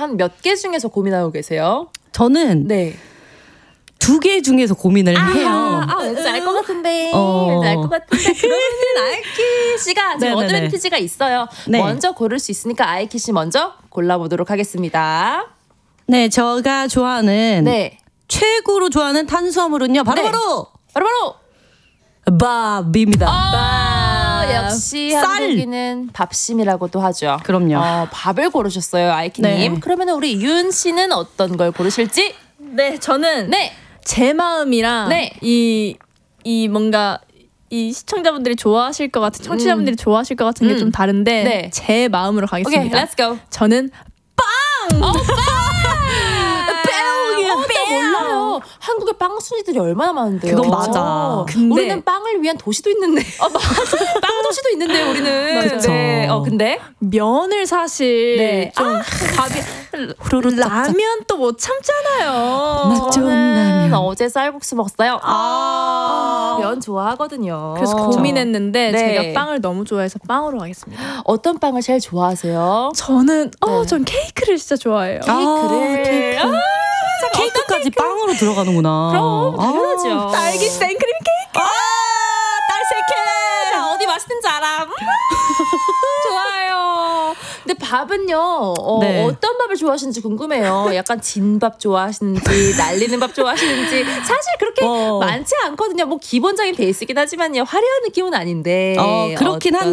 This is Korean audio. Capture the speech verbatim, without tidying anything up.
한 몇 개 중에서 고민하고 계세요? 저는 네. 두 개 중에서 고민을 아하, 해요. 아, 왠지 알 것 같은데. 어. 왠지 알 것 같은데. 그러면 아이키 씨가 지금 네네네. 어드밴티지가 있어요. 네. 먼저 고를 수 있으니까 아이키 씨 먼저 골라보도록 하겠습니다. 네, 제가 좋아하는 네. 최고로 좋아하는 탄수화물은요. 바로 네. 바로 바로바로 밥입니다. 아, 역시 쌀. 한국인은 밥심이라고도 하죠. 그럼요. 어, 밥을 고르셨어요, 아이키님. 네. 그러면 우리 윤 씨는 어떤 걸 고르실지? 네, 저는 네. 제 마음이랑 네. 이, 이 뭔가 이 시청자분들이 좋아하실 것 같은 청취자분들이 음. 좋아하실 것 같은 게 음. 좀 다른데 네. 제 마음으로 오케이, 가겠습니다. let's go. 저는 어, 빵! 몰라요. 한국에 빵 순이들이 얼마나 많은데요. 그건 맞아. 근데- 우리는 빵을 위한 도시도 있는데. 어, 맞아. 빵 도시도 있는데 우리는. 그쵸. 네. 어, 근데 면을 사실 네. 좀 밥이 후루룩 짭짭. 라면 또 못 참잖아요. 맞죠. 저는 라면. 어제 쌀국수 먹었어요. 아. 면 좋아하거든요. 그래서 고민했는데 네. 제가 빵을 너무 좋아해서 빵으로 가겠습니다. 어떤 빵을 제일 좋아하세요? 저는 어, 네. 전 케이크를 진짜 좋아해요. 케이크를. 케이크. 아, 케이크까지 빵으로 들어가는구나. 그럼 당연하죠. 딸기 생크림 케이크. 아, 딸새케. 어디 맛있는지 알아. 음, 좋아요. 근데 밥은요. 어, 네. 어떤 밥을 좋아하시는지 궁금해요. 약간 진밥 좋아하시는지 날리는 밥 좋아하시는지 사실 그렇게 어. 많지 않거든요. 뭐 기본적인 베이스긴 하지만요. 화려한 느낌은 아닌데. 어, 그렇긴 어떤